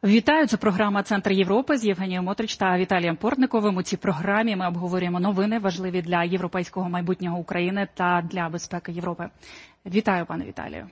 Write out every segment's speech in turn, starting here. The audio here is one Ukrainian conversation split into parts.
Вітаю, це програма «Центр Європи» з Євгенією Мотрич та Віталієм Портниковим. У цій програмі ми обговорюємо новини, важливі для європейського майбутнього України та для безпеки Європи. Вітаю, пане Віталію.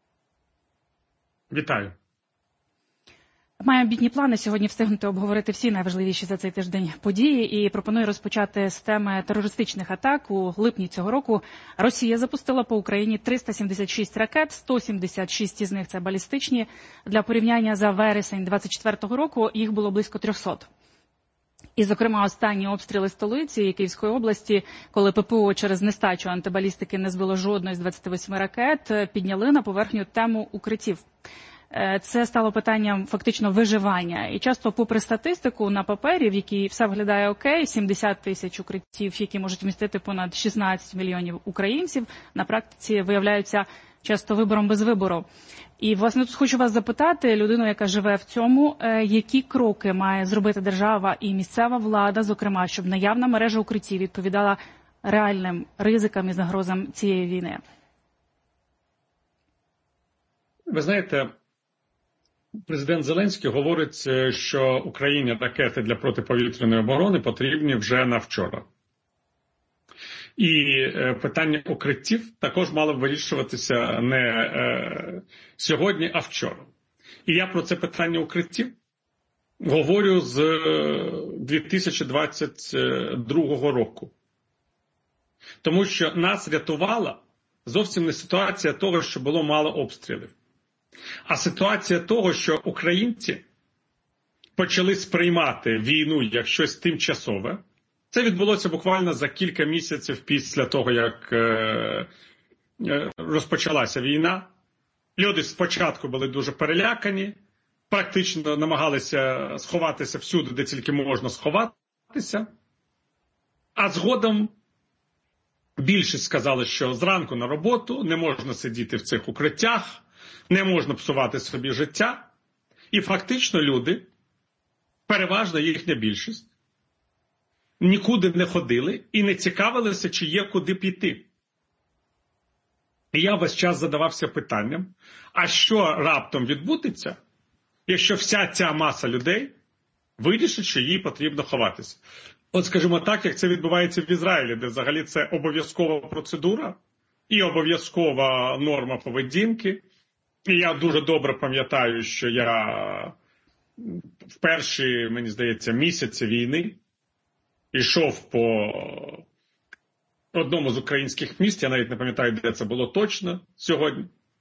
Вітаю. Маю амбітні плани сьогодні встигнути обговорити всі найважливіші за цей тиждень події і пропоную розпочати з теми терористичних атак. У липні цього року Росія запустила по Україні 376 ракет, 176 із них – це балістичні. Для порівняння, за вересень 24-го року їх було близько 300. І, зокрема, останні обстріли столиці і Київської області, коли ППО через нестачу антибалістики не збило жодної з 28 ракет, підняли на поверхню тему укриттів. Це стало питанням фактично виживання. І часто, попри статистику на папері, в якій все виглядає окей, 70 тисяч укриттів, які можуть вмістити понад 16 мільйонів українців, на практиці виявляються часто вибором без вибору. І, власне, тут хочу вас запитати, людину, яка живе в цьому, які кроки має зробити держава і місцева влада, зокрема, щоб наявна мережа укриттів відповідала реальним ризикам і загрозам цієї війни? Ви знаєте, президент Зеленський говорить, що Україні ракети для протиповітряної оборони потрібні вже на вчора. І питання укриттів також мало б вирішуватися не сьогодні, а вчора. І я про це питання укриттів говорю з 2022 року. Тому що нас рятувала зовсім не ситуація того, що було мало обстрілів. А ситуація того, що українці почали сприймати війну як щось тимчасове, це відбулося буквально за кілька місяців після того, як розпочалася війна. Люди спочатку були дуже перелякані, практично намагалися сховатися всюди, де тільки можна сховатися. А згодом більшість сказали, що зранку на роботу, не можна сидіти в цих укриттях, не можна псувати собі життя. І фактично люди, переважна їхня більшість, нікуди не ходили і не цікавилися, чи є куди піти. І я весь час задавався питанням, а що раптом відбудеться, якщо вся ця маса людей вирішить, що їй потрібно ховатися. От, скажімо так, як це відбувається в Ізраїлі, де взагалі це обов'язкова процедура і обов'язкова норма поведінки. І я дуже добре пам'ятаю, що я в перші, мені здається, місяці війни йшов по одному з українських міст, я навіть не пам'ятаю, де це було точно сьогодні,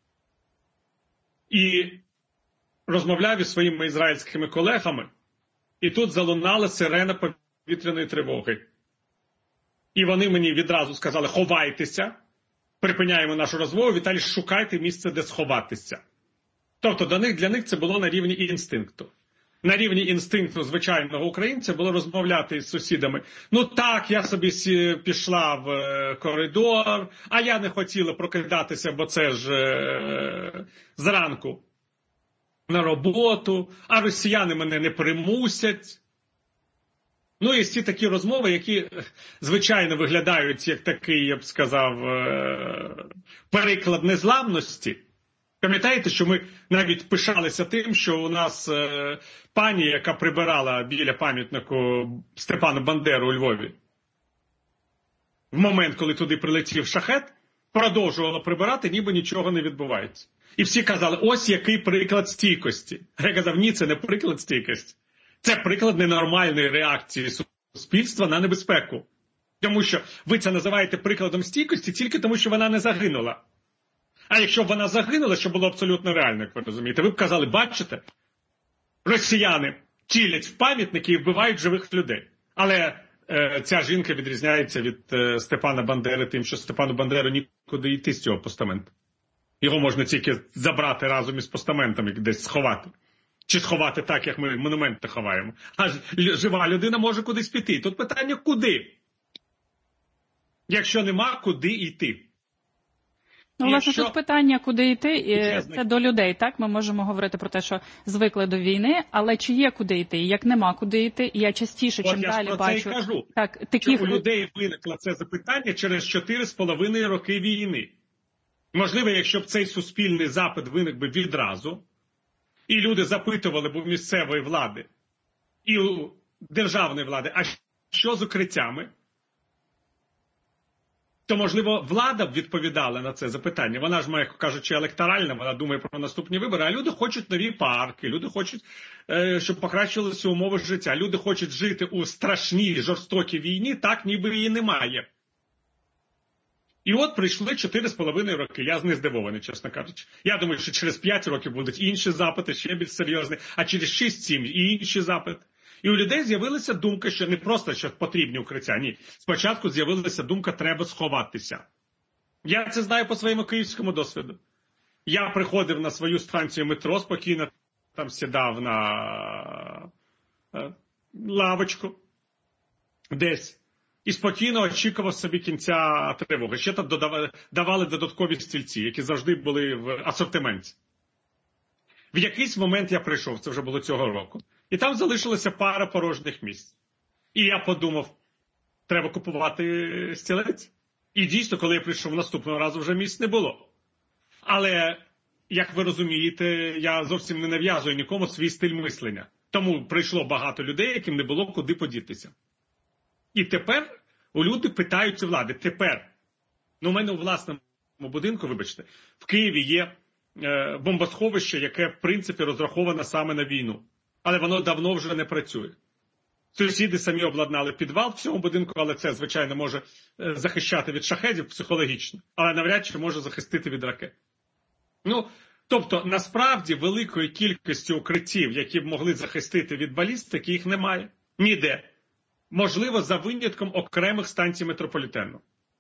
і розмовляв із своїми ізраїльськими колегами, і тут залунала сирена повітряної тривоги. І вони мені відразу сказали: ховайтеся, припиняємо нашу розмову, Віталій, шукайте місце, де сховатися. Тобто для них це було на рівні інстинкту. На рівні інстинкту звичайного українця було розмовляти з сусідами. Ну так, я собі пішла в коридор, а я не хотіла прокидатися, бо це ж зранку на роботу, а росіяни мене не примусять. Ну і всі такі розмови, які, звичайно, виглядають як такий, я б сказав, переклад незламності. Пам'ятаєте, що ми навіть пишалися тим, що у нас пані, яка прибирала біля пам'ятнику Степану Бандеру у Львові, в момент, коли туди прилетів шахет, продовжувала прибирати, ніби нічого не відбувається. І всі казали: ось який приклад стійкості. А я казав: ні, це не приклад стійкості. Це приклад ненормальної реакції суспільства на небезпеку. Тому що ви це називаєте прикладом стійкості тільки тому, що вона не загинула. А якщо б вона загинула, що було абсолютно реально, як ви розумієте, ви б казали: бачите, росіяни цілять в пам'ятники і вбивають живих людей. Але ця жінка відрізняється від Степана Бандери тим, що Степану Бандеру нікуди йти з цього постаменту. Його можна тільки забрати разом із постаментами, десь сховати. Чи сховати так, як ми монументи ховаємо. А жива людина може кудись піти. Тут питання: куди? Якщо нема, куди йти? Ну, власне, тут питання, куди йти, це до людей, так? Ми можемо говорити про те, що звикли до війни, але чи є куди йти? Як нема куди йти, і я частіше, чим далі бачу... Я кажу, так, що у людей виникло це запитання через 4,5 роки війни. Можливо, якщо б цей суспільний запит виник би відразу, І люди запитували б у місцевої влади і у державної влади, а що з укриттями? То, можливо, влада б відповідала на це запитання. Вона ж, м'яко кажучи, електоральна, вона думає про наступні вибори, а люди хочуть нові парки, люди хочуть, щоб покращилися умови життя. Люди хочуть жити у страшній, жорстокій війні, так, ніби її немає. І от прийшли 4,5 роки. Я не здивований, чесно кажучи. Я думаю, що через 5 років будуть інші запити, ще більш серйозні, а через 6-7 і інші запити. І у людей з'явилася думка, що не просто, що потрібні укриття, ні. Спочатку з'явилася думка, треба сховатися. Я це знаю по своєму київському досвіду. Я приходив на свою станцію метро, спокійно там сідав на лавочку десь і спокійно очікував собі кінця тривоги. Ще там давали додаткові стільці, які завжди були в асортименті. В якийсь момент я прийшов, це вже було цього року, і там залишилася пара порожніх місць. І я подумав, треба купувати стілець. І дійсно, коли я прийшов наступного разу, вже місць не було. Але, як ви розумієте, я зовсім не нав'язую нікому свій стиль мислення. Тому прийшло багато людей, яким не було куди подітися. І тепер у люди питаються влади. Тепер, у мене у власному будинку, вибачте, в Києві є бомбосховище, яке, в принципі, розраховане саме на війну. Але воно давно вже не працює. Сусіди самі обладнали підвал в цьому будинку, але це, звичайно, може захищати від шахедів психологічно, але навряд чи може захистити від ракет. Тобто, насправді, великої кількості укриттів, які б могли захистити від балістики, їх немає. Ніде. Можливо, за винятком окремих станцій метрополітену.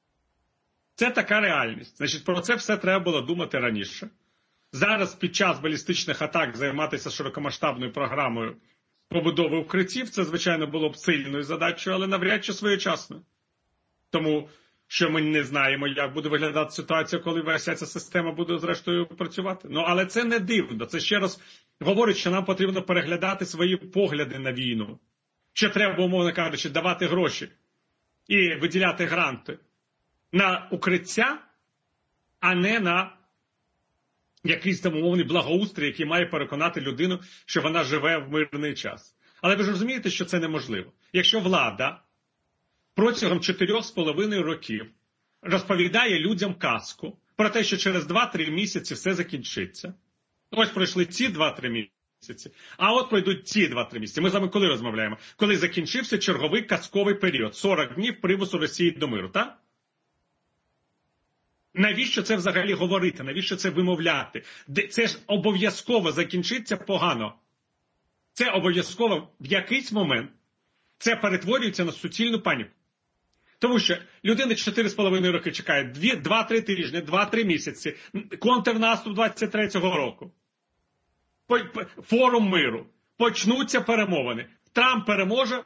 Це така реальність. Значить, про це все треба було думати раніше. Зараз під час балістичних атак займатися широкомасштабною програмою побудови укриттів, це, звичайно, було б сильною задачею, але навряд чи своєчасно. Тому що ми не знаємо, як буде виглядати ситуація, коли вся ця система буде, зрештою, працювати. Але це не дивно. Це ще раз говорить, що нам потрібно переглядати свої погляди на війну. Що треба, умовно кажучи, давати гроші і виділяти гранти на укриття, а не на якийсь там умовний благоустрій, який має переконати людину, що вона живе в мирний час. Але ви ж розумієте, що це неможливо. Якщо влада протягом 4,5 років розповідає людям казку про те, що через 2-3 місяці все закінчиться. Ось пройшли ці 2-3 місяці, а от пройдуть ці 2-3 місяці. Ми з вами коли розмовляємо? Коли закінчився черговий казковий період, 40 днів примусу Росії до миру, так? Навіщо це взагалі говорити? Навіщо це вимовляти? Це ж обов'язково закінчиться погано. Це обов'язково в якийсь момент це перетворюється на суцільну паніку. Тому що людина 4,5 роки чекає, 2-3 тижні, 2-3 місяці, контрнаступ 23-го року, форум миру, почнуться перемовини. Трамп переможе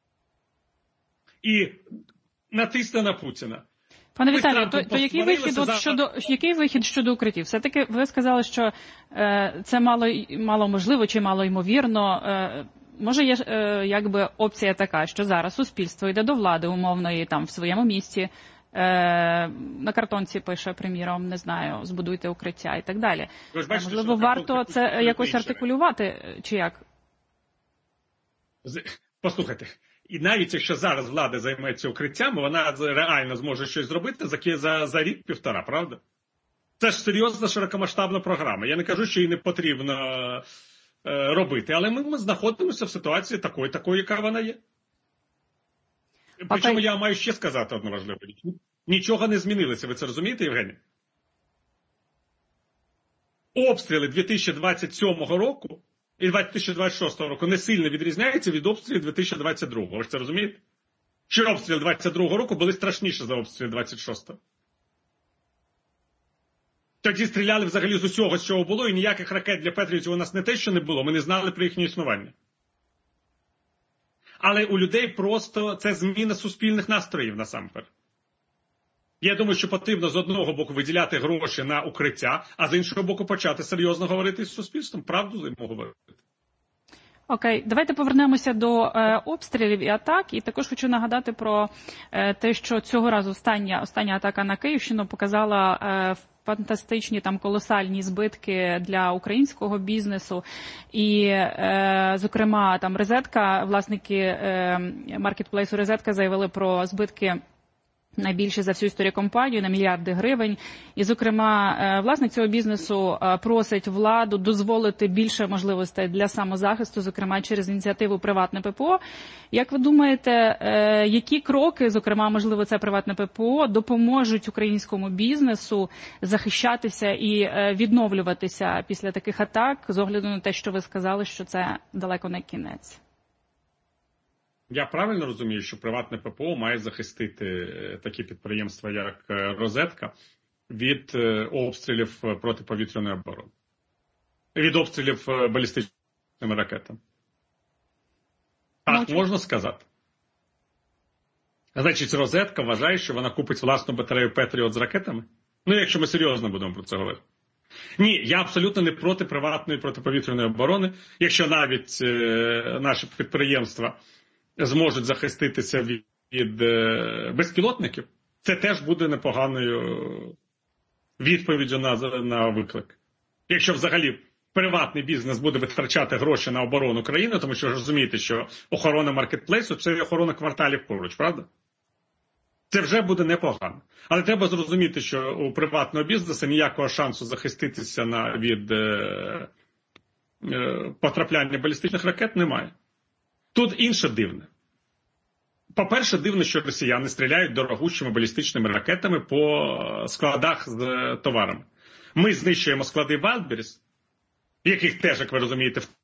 і натисне на Путіна. Пане Віталію, то який вихід щодо укриттів? Все-таки ви сказали, що це мало можливо чи мало ймовірно. Може є якби опція така, що зараз суспільство йде до влади умовної там в своєму місті, на картонці пише, приміром, не знаю, збудуйте укриття і так далі. Можливо, варто це якось артикулювати, чи як? Послухайте, і навіть якщо зараз влада займеться укриттями, вона реально зможе щось зробити за рік-півтора, правда? Це ж серйозна широкомасштабна програма. Я не кажу, що її не потрібно робити, але ми знаходимося в ситуації такої, яка вона є. Причому я маю ще сказати одну важливу річ. Нічого не змінилося, ви це розумієте, Євгеній? Обстріли 2027 року і 2026 року не сильно відрізняються від обстрілів 2022. Ви ж це розумієте? Що обстріли 2022 року були страшніші за обстріли 26-го. Тоді стріляли взагалі з усього, з чого було, і ніяких ракет для Петріотів у нас не те, що не було, ми не знали про їхнє існування. Але у людей просто це зміна суспільних настроїв насамперед. Я думаю, що потрібно з одного боку виділяти гроші на укриття, а з іншого боку почати серйозно говорити з суспільством, правду йому говорити. Окей, давайте повернемося до обстрілів і атак. І також хочу нагадати про те, що цього разу остання атака на Київщину показала фантастичні, там колосальні збитки для українського бізнесу. І, зокрема, там Розетка, власники маркетплейсу Розетка заявили про збитки найбільше за всю історію компанії, на мільярди гривень. І, зокрема, власник цього бізнесу просить владу дозволити більше можливостей для самозахисту, зокрема, через ініціативу «Приватне ППО». Як ви думаєте, які кроки, зокрема, можливо, це «Приватне ППО», допоможуть українському бізнесу захищатися і відновлюватися після таких атак, з огляду на те, що ви сказали, що це далеко не кінець? Я правильно розумію, що приватне ППО має захистити такі підприємства, як «Розетка», від обстрілів протиповітряної оборони, від обстрілів балістичними ракетами? Так можна сказати? Значить, «Розетка» вважає, що вона купить власну батарею «Петріот» з ракетами? Ну, якщо ми серйозно будемо про це говорити. Ні, я абсолютно не проти приватної протиповітряної оборони, якщо навіть наші підприємства зможуть захиститися від безпілотників, це теж буде непоганою відповіддю на виклик. Якщо взагалі приватний бізнес буде витрачати гроші на оборону країни, тому що ви розумієте, що охорона маркетплейсу – це охорона кварталів поруч, правда? Це вже буде непогано. Але треба зрозуміти, що у приватного бізнесу ніякого шансу захиститися від потрапляння балістичних ракет немає. Тут інше дивне. По-перше, дивно, що росіяни стріляють дорогущими балістичними ракетами по складах з товарами. Ми знищуємо склади Wildberries, яких теж, як ви розумієте,